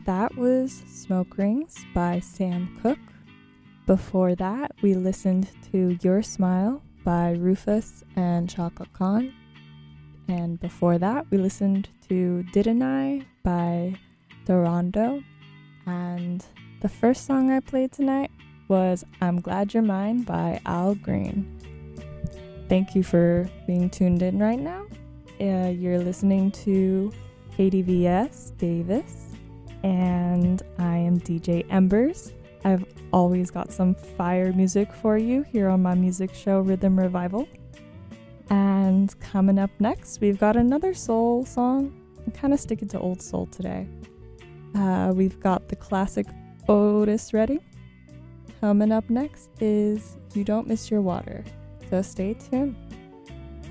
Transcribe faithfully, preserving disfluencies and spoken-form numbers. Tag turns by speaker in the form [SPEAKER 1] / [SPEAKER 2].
[SPEAKER 1] That was Smoke Rings by Sam Cooke. Before that, we listened to Your Smile by Rufus and Chocolate Khan. And before that, we listened to Didn't I by Durando. And the first song I played tonight was I'm Glad You're Mine by Al Green. Thank you for being tuned in right now. Uh, you're listening to K D V S Davis, and I am D J Embers. I've always got some fire music for you here on my music show Rhythm Revival. And coming up next, we've got another soul song. I'm kind of sticking to old soul today. Uh, we've got the classic Otis Redding. Coming up next is You Don't Miss Your Water. So stay tuned.